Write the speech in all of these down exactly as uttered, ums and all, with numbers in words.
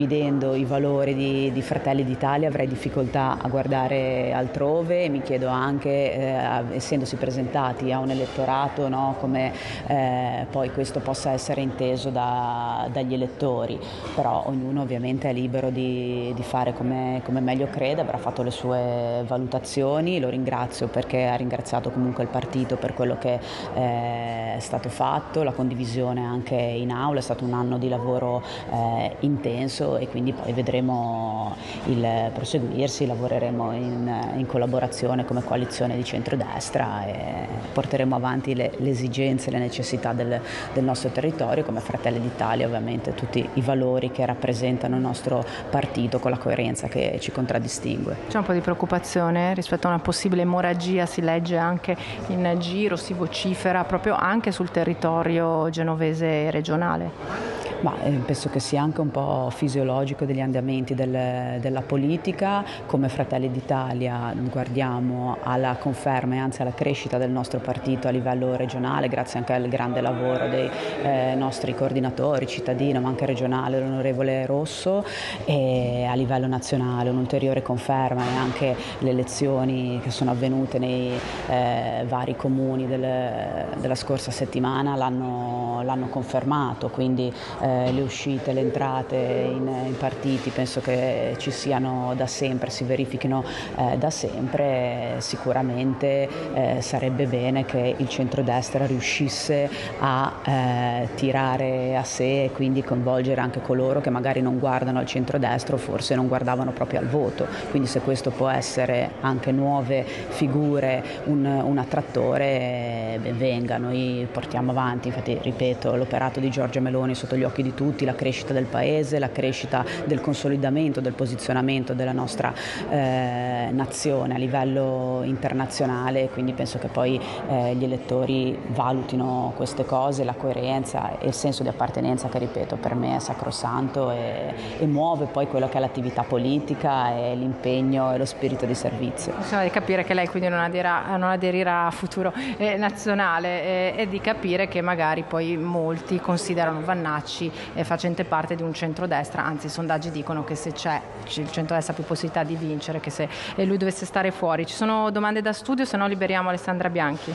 Condividendo i valori di, di Fratelli d'Italia avrei difficoltà a guardare altrove e mi chiedo anche, eh, essendosi presentati a un elettorato, no, come eh, poi questo possa essere inteso da, dagli elettori, però ognuno ovviamente è libero di, di fare come, come meglio crede, avrà fatto le sue valutazioni, lo ringrazio perché ha ringraziato comunque il partito per quello che eh, è stato fatto, la condivisione anche in aula, è stato un anno di lavoro eh, intenso e quindi poi vedremo il proseguirsi, lavoreremo in, in collaborazione come coalizione di centrodestra e porteremo avanti le, le esigenze e le necessità del, del nostro territorio come Fratelli d'Italia, ovviamente tutti i valori che rappresentano il nostro partito con la coerenza che ci contraddistingue. C'è un po' di preoccupazione rispetto a una possibile emorragia, si legge anche in giro, si vocifera proprio anche sul territorio genovese regionale. Ma eh, penso che sia anche un po' fisiologico degli andamenti del, della politica. Come Fratelli d'Italia guardiamo alla conferma e anzi alla crescita del nostro partito a livello regionale, grazie anche al grande lavoro dei eh, nostri coordinatori, cittadino ma anche regionale, l'onorevole Rosso, e a livello nazionale un'ulteriore conferma e anche le elezioni che sono avvenute nei eh, vari comuni del, della scorsa settimana l'hanno, l'hanno confermato, quindi eh, le uscite, le entrate in, in partiti penso che ci siano da sempre, si verifichino eh, da sempre. Sicuramente eh, sarebbe bene che il centrodestra riuscisse a eh, tirare a sé e quindi coinvolgere anche coloro che magari non guardano al centrodestra o forse non guardavano proprio al voto, quindi se questo può essere anche nuove figure un, un attrattore, ben venga, noi portiamo avanti, infatti ripeto, l'operato di Giorgia Meloni sotto gli occhi di tutti, la crescita del paese, la crescita del consolidamento, del posizionamento della nostra eh, nazione a livello internazionale, quindi penso che poi eh, gli elettori valutino queste cose, la coerenza e il senso di appartenenza che ripeto per me è sacrosanto e, e muove poi quello che è l'attività politica e l'impegno e lo spirito di servizio. Bisogna di capire che lei quindi non aderirà, non aderirà a Futuro eh, Nazionale eh, e di capire che magari poi molti considerano Vannacci e facente parte di un centrodestra, anzi i sondaggi dicono che se c'è il centrodestra ha più possibilità di vincere che se lui dovesse stare fuori. Ci sono domande da studio, se no liberiamo Alessandra Bianchi.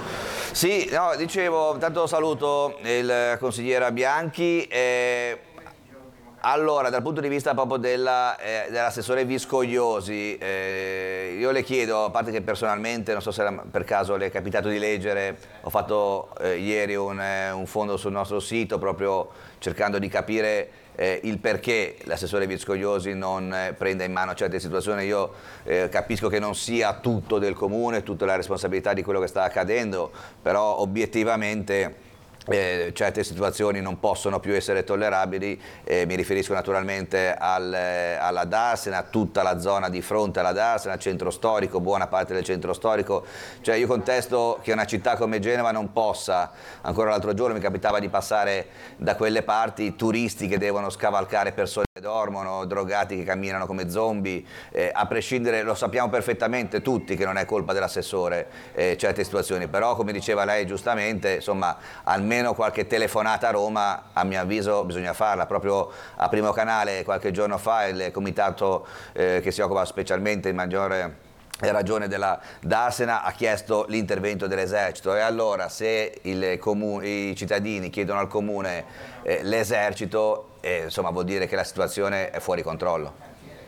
Sì, no, dicevo, intanto saluto il consigliere Bianchi. Eh, allora, dal punto di vista proprio della, eh, dell'assessore Viscogliosi, eh, io le chiedo, a parte che personalmente, non so se per caso le è capitato di leggere, ho fatto eh, ieri un, eh, un fondo sul nostro sito proprio cercando di capire eh, il perché l'assessore Viscogliosi non eh, prenda in mano certe situazioni. Io eh, capisco che non sia tutto del comune, tutta la responsabilità di quello che sta accadendo, però obiettivamente Eh, certe situazioni non possono più essere tollerabili, eh, mi riferisco naturalmente al, eh, alla Darsena, tutta la zona di fronte alla Darsena, centro storico, buona parte del centro storico, cioè io contesto che una città come Genova non possa, ancora l'altro giorno mi capitava di passare da quelle parti, turisti che devono scavalcare persone che dormono, drogati che camminano come zombie, eh, a prescindere, lo sappiamo perfettamente tutti che non è colpa dell'assessore eh, certe situazioni, però come diceva lei giustamente, insomma, almeno qualche telefonata a Roma a mio avviso bisogna farla. Proprio a Primo Canale qualche giorno fa il comitato eh, che si occupa specialmente in maggiore ragione della Darsena ha chiesto l'intervento dell'esercito, e allora se il i cittadini chiedono al comune eh, l'esercito, eh, insomma vuol dire che la situazione è fuori controllo.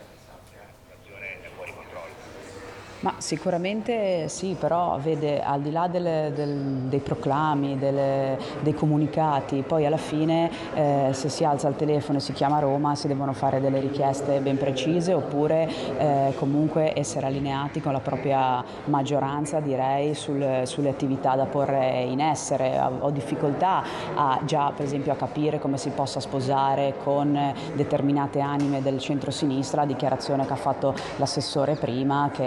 Ma sicuramente sì, però vede, al di là delle, del, dei proclami, delle, dei comunicati, poi alla fine eh, se si alza il telefono e si chiama Roma si devono fare delle richieste ben precise oppure eh, comunque essere allineati con la propria maggioranza, direi, sul, sulle attività da porre in essere. Ho difficoltà a, già per esempio a capire come si possa sposare con determinate anime del centro-sinistra la dichiarazione che ha fatto l'assessore prima, che lei è favorevole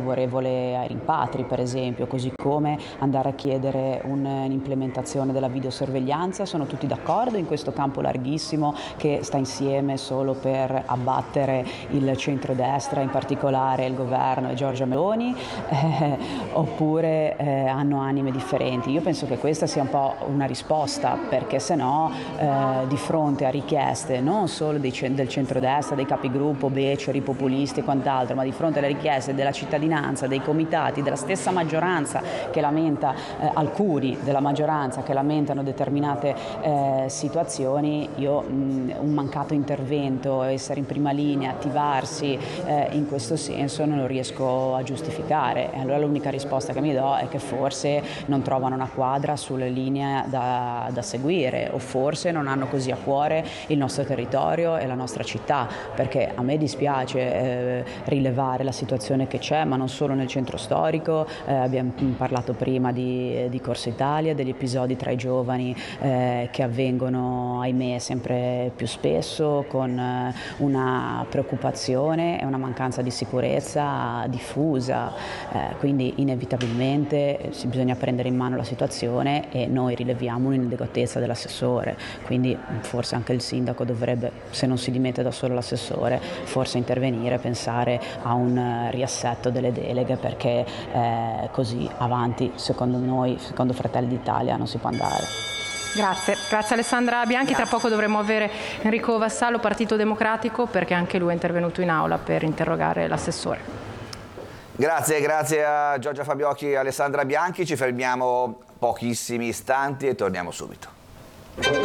favorevole ai rimpatri, per esempio, così come andare a chiedere un'implementazione della videosorveglianza. Sono tutti d'accordo in questo campo larghissimo che sta insieme solo per abbattere il centrodestra, in particolare il governo e Giorgia Meloni, eh, oppure eh, hanno anime differenti? Io penso che questa sia un po' una risposta, perché se no eh, di fronte a richieste non solo dei, del centrodestra, dei capigruppo beceri, populisti e quant'altro, ma di fronte alle richieste della cittadinanza, dei comitati, della stessa maggioranza che lamenta, eh, alcuni della maggioranza che lamentano determinate eh, situazioni, io mh, un mancato intervento, essere in prima linea, attivarsi eh, in questo senso non lo riesco a giustificare. E allora l'unica risposta che mi do è che forse non trovano una quadra sulle linee da, da seguire, o forse non hanno così a cuore il nostro territorio e la nostra città, perché a me dispiace eh, rilevare la situazione che c'è, ma non solo nel centro storico. Eh, abbiamo parlato prima di, di Corso Italia, degli episodi tra i giovani eh, che avvengono, ahimè, sempre più spesso, con eh, una preoccupazione e una mancanza di sicurezza diffusa, eh, quindi inevitabilmente eh, bisogna prendere in mano la situazione, e noi rileviamo un'inadeguatezza dell'assessore, quindi forse anche il sindaco dovrebbe, se non si dimette da solo l'assessore, forse intervenire, pensare a un riassetto delle deleghe, perché eh, così avanti secondo noi, secondo Fratelli d'Italia, non si può andare. Grazie, grazie Alessandra Bianchi. Tra poco dovremo avere Enrico Vassallo, Partito Democratico, perché anche lui è intervenuto in aula per interrogare l'assessore. Grazie, grazie a Giorgia Fabiocchi e Alessandra Bianchi. Ci fermiamo pochissimi istanti e torniamo subito.